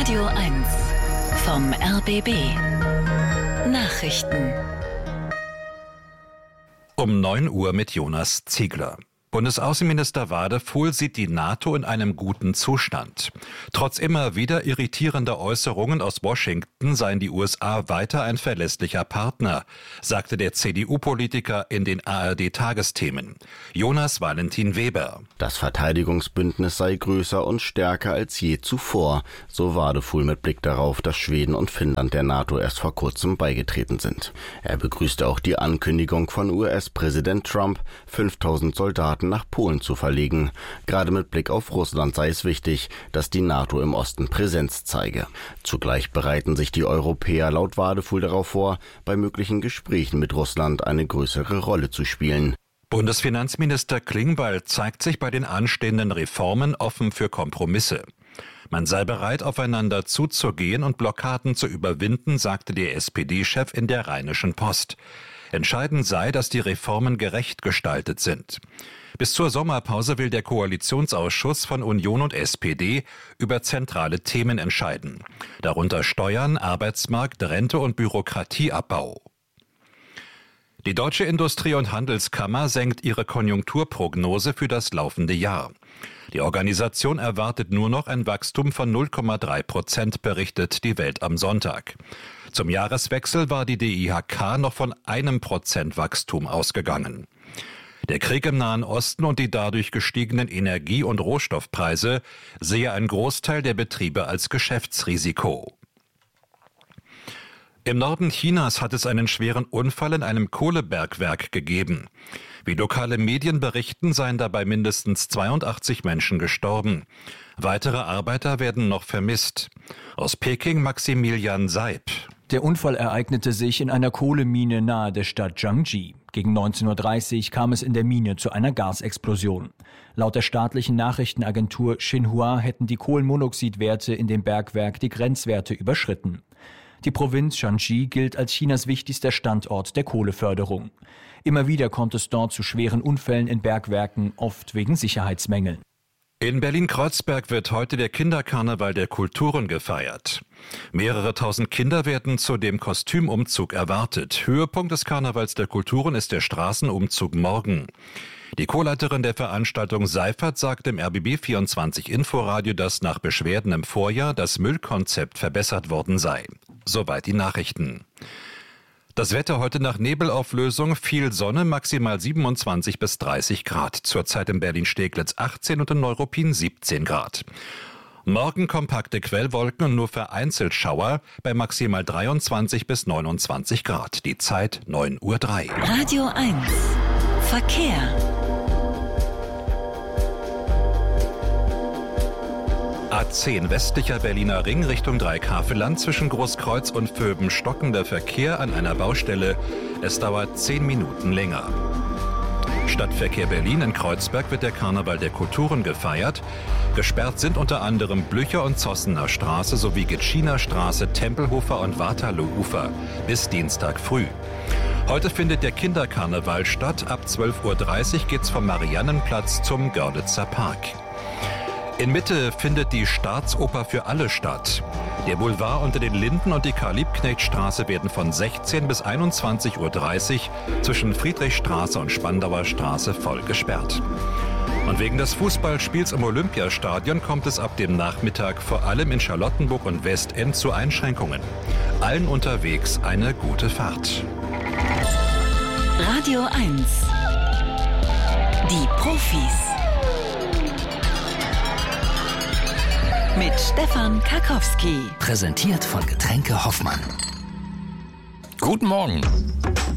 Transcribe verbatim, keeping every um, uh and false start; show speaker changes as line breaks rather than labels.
Radio eins vom R B B. Nachrichten.
Um neun Uhr mit Jonas Ziegler. Bundesaußenminister Wadefuhl sieht die NATO in einem guten Zustand. Trotz immer wieder irritierender Äußerungen aus Washington seien die U S A weiter ein verlässlicher Partner, sagte der C D U-Politiker in den A R D-Tagesthemen. Jonas Valentin Weber.
Das Verteidigungsbündnis sei größer und stärker als je zuvor, so Wadefuhl mit Blick darauf, dass Schweden und Finnland der NATO erst vor kurzem beigetreten sind. Er begrüßte auch die Ankündigung von U S-Präsident Trump, fünftausend Soldaten nach Polen zu verlegen. Gerade mit Blick auf Russland sei es wichtig, dass die NATO im Osten Präsenz zeige. Zugleich bereiten sich die Europäer laut Wadefuhl darauf vor, bei möglichen Gesprächen mit Russland eine größere Rolle zu spielen.
Bundesfinanzminister Klingbeil zeigt sich bei den anstehenden Reformen offen für Kompromisse. Man sei bereit, aufeinander zuzugehen und Blockaden zu überwinden, sagte der S P D-Chef in der Rheinischen Post. Entscheidend sei, dass die Reformen gerecht gestaltet sind. Bis zur Sommerpause will der Koalitionsausschuss von Union und S P D über zentrale Themen entscheiden. Darunter Steuern, Arbeitsmarkt, Rente und Bürokratieabbau. Die Deutsche Industrie- und Handelskammer senkt ihre Konjunkturprognose für das laufende Jahr. Die Organisation erwartet nur noch ein Wachstum von null Komma drei Prozent, berichtet die Welt am Sonntag. Zum Jahreswechsel war die D I H K noch von einem Prozent Wachstum ausgegangen. Der Krieg im Nahen Osten und die dadurch gestiegenen Energie- und Rohstoffpreise sehe ein Großteil der Betriebe als Geschäftsrisiko. Im Norden Chinas hat es einen schweren Unfall in einem Kohlebergwerk gegeben. Wie lokale Medien berichten, seien dabei mindestens zweiundachtzig Menschen gestorben. Weitere Arbeiter werden noch vermisst. Aus Peking Maximilian Seib.
Der Unfall ereignete sich in einer Kohlemine nahe der Stadt Jiangji. Gegen neunzehn Uhr dreißig kam es in der Mine zu einer Gasexplosion. Laut der staatlichen Nachrichtenagentur Xinhua hätten die Kohlenmonoxidwerte in dem Bergwerk die Grenzwerte überschritten. Die Provinz Shanxi gilt als Chinas wichtigster Standort der Kohleförderung. Immer wieder kommt es dort zu schweren Unfällen in Bergwerken, oft wegen Sicherheitsmängeln.
In Berlin-Kreuzberg wird heute der Kinderkarneval der Kulturen gefeiert. Mehrere tausend Kinder werden zu dem Kostümumzug erwartet. Höhepunkt des Karnevals der Kulturen ist der Straßenumzug morgen. Die Co-Leiterin der Veranstaltung Seifert sagt im R B B vierundzwanzig Inforadio, dass nach Beschwerden im Vorjahr das Müllkonzept verbessert worden sei. Soweit die Nachrichten. Das Wetter heute nach Nebelauflösung, viel Sonne, maximal siebenundzwanzig bis dreißig Grad. Zurzeit in Berlin-Steglitz achtzehn und in Neuruppin siebzehn Grad. Morgen kompakte Quellwolken und nur vereinzelt Schauer bei maximal dreiundzwanzig bis neunundzwanzig Grad. Die Zeit neun Uhr drei.
Radio eins. Verkehr.
A zehn westlicher Berliner Ring Richtung Dreikafelland zwischen Großkreuz und Vöben stockender Verkehr an einer Baustelle. Es dauert zehn Minuten länger. Stadtverkehr Berlin in Kreuzberg wird der Karneval der Kulturen gefeiert. Gesperrt sind unter anderem Blücher- und Zossener Straße sowie Gitschiner Straße, Tempelhofer und Waterloo-Ufer bis Dienstag früh. Heute findet der Kinderkarneval statt. Ab zwölf Uhr dreißig geht's vom Mariannenplatz zum Görlitzer Park. In Mitte findet die Staatsoper für alle statt. Der Boulevard unter den Linden und die Karl-Liebknecht-Straße werden von sechzehn bis einundzwanzig Uhr dreißig zwischen Friedrichstraße und Spandauer Straße voll gesperrt. Und wegen des Fußballspiels im Olympiastadion kommt es ab dem Nachmittag vor allem in Charlottenburg und Westend zu Einschränkungen. Allen unterwegs eine gute Fahrt.
Radio eins. Die Profis. Mit Stefan Karkowski.
Präsentiert von Getränke Hoffmann.
Guten Morgen.